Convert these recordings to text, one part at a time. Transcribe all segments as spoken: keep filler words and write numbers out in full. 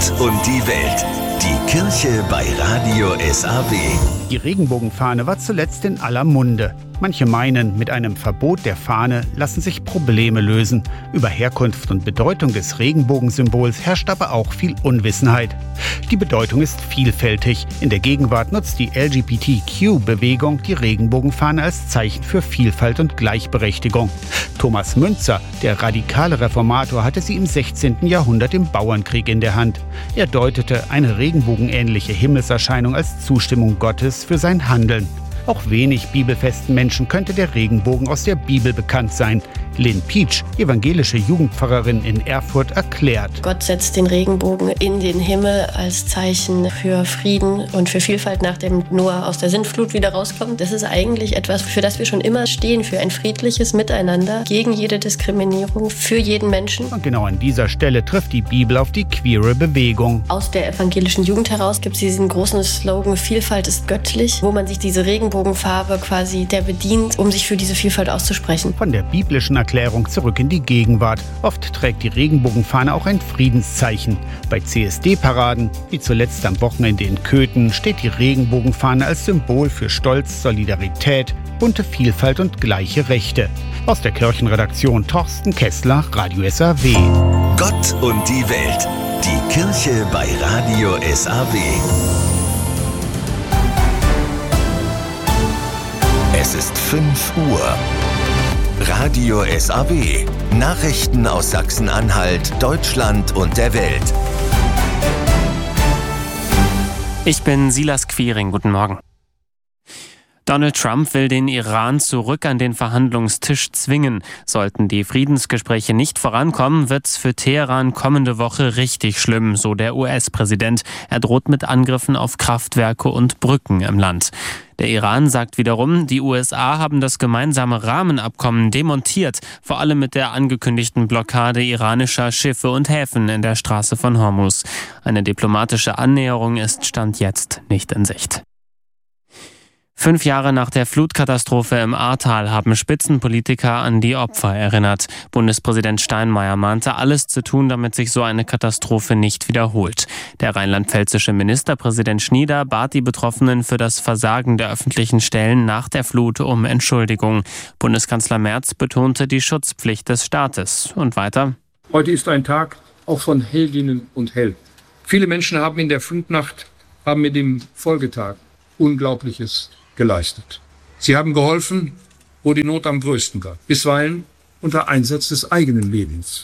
Gott und die Welt. Die Kirche bei Radio S A W. Die Regenbogenfahne war zuletzt in aller Munde. Manche meinen, mit einem Verbot der Fahne lassen sich Probleme lösen. Über Herkunft und Bedeutung des Regenbogensymbols herrscht aber auch viel Unwissenheit. Die Bedeutung ist vielfältig. In der Gegenwart nutzt die L G B T Q-Bewegung die Regenbogenfahne als Zeichen für Vielfalt und Gleichberechtigung. Thomas Müntzer, der radikale Reformator, hatte sie im sechzehnten Jahrhundert im Bauernkrieg in der Hand. Er deutete eine regenbogenähnliche Himmelserscheinung als Zustimmung Gottes für sein Handeln. Auch wenig bibelfesten Menschen könnte der Regenbogen aus der Bibel bekannt sein. Lynn Pietsch, evangelische Jugendpfarrerin in Erfurt, erklärt: Gott setzt den Regenbogen in den Himmel als Zeichen für Frieden und für Vielfalt, nachdem Noah aus der Sintflut wieder rauskommt. Das ist eigentlich etwas, für das wir schon immer stehen, für ein friedliches Miteinander, gegen jede Diskriminierung, für jeden Menschen. Und genau an dieser Stelle trifft die Bibel auf die queere Bewegung. Aus der evangelischen Jugend heraus gibt es diesen großen Slogan, Vielfalt ist göttlich, wo man sich diese Regenbogenfarbe quasi der bedient, um sich für diese Vielfalt auszusprechen. Von der biblischen Erklärung zurück in die Gegenwart. Oft trägt die Regenbogenfahne auch ein Friedenszeichen. Bei C S D-Paraden, wie zuletzt am Wochenende in Köthen, steht die Regenbogenfahne als Symbol für Stolz, Solidarität, bunte Vielfalt und gleiche Rechte. Aus der Kirchenredaktion Thorsten Kessler, Radio S A W. Gott und die Welt. Die Kirche bei Radio S A W. Es ist fünf Uhr. Radio S A W. Nachrichten aus Sachsen-Anhalt, Deutschland und der Welt. Ich bin Silas Quiring. Guten Morgen. Donald Trump will den Iran zurück an den Verhandlungstisch zwingen. Sollten die Friedensgespräche nicht vorankommen, wird's für Teheran kommende Woche richtig schlimm, so der U S-Präsident. Er droht mit Angriffen auf Kraftwerke und Brücken im Land. Der Iran sagt wiederum, die U S A haben das gemeinsame Rahmenabkommen demontiert, vor allem mit der angekündigten Blockade iranischer Schiffe und Häfen in der Straße von Hormuz. Eine diplomatische Annäherung ist Stand jetzt nicht in Sicht. Fünf Jahre nach der Flutkatastrophe im Ahrtal haben Spitzenpolitiker an die Opfer erinnert. Bundespräsident Steinmeier mahnte, alles zu tun, damit sich so eine Katastrophe nicht wiederholt. Der rheinland-pfälzische Ministerpräsident Schnieder bat die Betroffenen für das Versagen der öffentlichen Stellen nach der Flut um Entschuldigung. Bundeskanzler Merz betonte die Schutzpflicht des Staates. Und weiter: Heute ist ein Tag auch von Heldinnen und Helden. Viele Menschen haben in der Flutnacht, haben mit dem Folgetag Unglaubliches geleistet. Sie haben geholfen, wo die Not am größten war, bisweilen unter Einsatz des eigenen Lebens.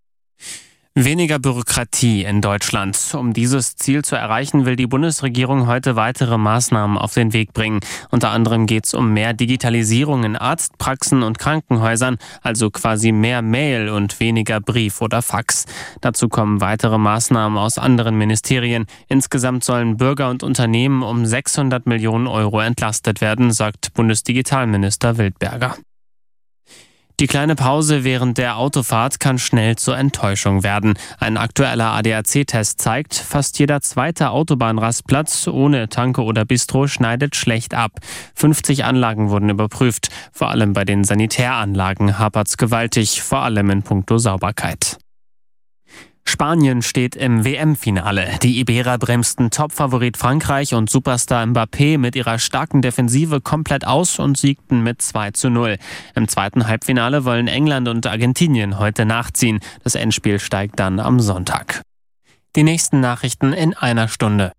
Weniger Bürokratie in Deutschland. Um dieses Ziel zu erreichen, will die Bundesregierung heute weitere Maßnahmen auf den Weg bringen. Unter anderem geht es um mehr Digitalisierung in Arztpraxen und Krankenhäusern, also quasi mehr Mail und weniger Brief oder Fax. Dazu kommen weitere Maßnahmen aus anderen Ministerien. Insgesamt sollen Bürger und Unternehmen um sechshundert Millionen Euro entlastet werden, sagt Bundesdigitalminister Wildberger. Die kleine Pause während der Autofahrt kann schnell zur Enttäuschung werden. Ein aktueller A D A C-Test zeigt, fast jeder zweite Autobahnrastplatz ohne Tanke oder Bistro schneidet schlecht ab. fünfzig Anlagen wurden überprüft. Vor allem bei den Sanitäranlagen hapert's gewaltig, vor allem in puncto Sauberkeit. Spanien steht im W M-Finale. Die Iberer bremsten Topfavorit Frankreich und Superstar Mbappé mit ihrer starken Defensive komplett aus und siegten mit zwei zu null. Im zweiten Halbfinale wollen England und Argentinien heute nachziehen. Das Endspiel steigt dann am Sonntag. Die nächsten Nachrichten in einer Stunde.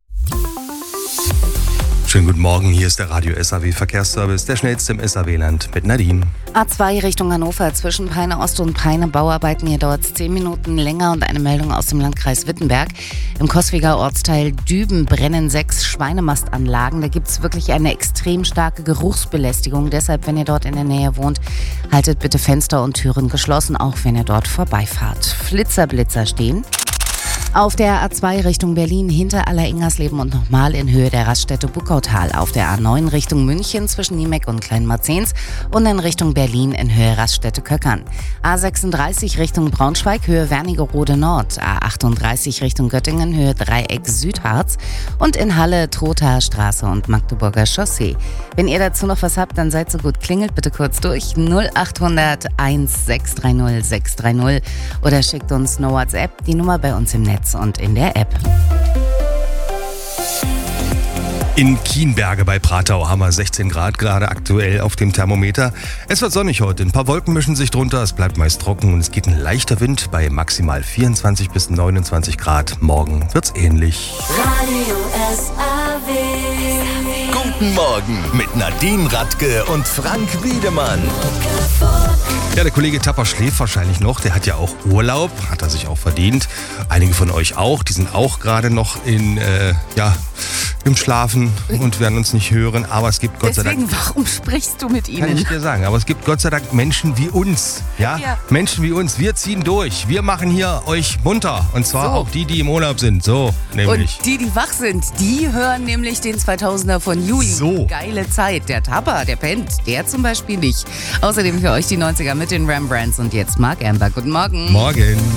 Schönen guten Morgen, hier ist der Radio S A W Verkehrsservice, der schnellste im S A W-Land mit Nadine. A zwei Richtung Hannover, zwischen Peine Ost und Peine Bauarbeiten. Hier dauert es zehn Minuten länger und eine Meldung aus dem Landkreis Wittenberg. Im Coswiger Ortsteil Düben brennen sechs Schweinemastanlagen. Da gibt es wirklich eine extrem starke Geruchsbelästigung. Deshalb, wenn ihr dort in der Nähe wohnt, haltet bitte Fenster und Türen geschlossen, auch wenn ihr dort vorbeifahrt. Flitzer-Blitzer stehen. Auf der A zwei Richtung Berlin hinter Aller-Ingersleben und nochmal in Höhe der Raststätte Buckautal. Auf der A neun Richtung München zwischen Niemeck und Kleinmarzens und in Richtung Berlin in Höhe Raststätte Köckern. A sechsunddreißig Richtung Braunschweig, Höhe Wernigerode Nord. A achtunddreißig Richtung Göttingen, Höhe Dreieck Südharz. Und in Halle Trothaer Straße und Magdeburger Chaussee. Wenn ihr dazu noch was habt, dann seid so gut, klingelt bitte kurz durch null achthundert eins sechs drei null sechs drei null oder schickt uns eine WhatsApp, die Nummer bei uns im Netz Netz und in der App. In Kienberge bei Pratau haben wir sechzehn Grad gerade aktuell auf dem Thermometer. Es wird sonnig heute, ein paar Wolken mischen sich drunter, es bleibt meist trocken und es geht ein leichter Wind bei maximal vierundzwanzig bis neunundzwanzig Grad. Morgen wird's ähnlich. Radio S A W. Guten Morgen mit Nadine Radke und Frank Wiedemann. Ja, der Kollege Tapper schläft wahrscheinlich noch, der hat ja auch Urlaub, hat er sich auch verdient. Einige von euch auch, die sind auch gerade noch in, äh, ja, im Schlafen und werden uns nicht hören, aber es gibt Gott Deswegen, sei Dank... warum sprichst du mit ihnen? Kann ich dir sagen, aber es gibt Gott sei Dank Menschen wie uns, ja? Ja. Menschen wie uns, wir ziehen durch, wir machen hier euch munter und zwar So. auch die, die im Urlaub sind, so nämlich. Und die, die wach sind, die hören nämlich den zweitausender von Juli. So. Geile Zeit. Der Tapper, der pennt, der zum Beispiel nicht. Außerdem für euch die neunziger mit den Rembrandts und jetzt Mark Amber. Guten Morgen. Morgen.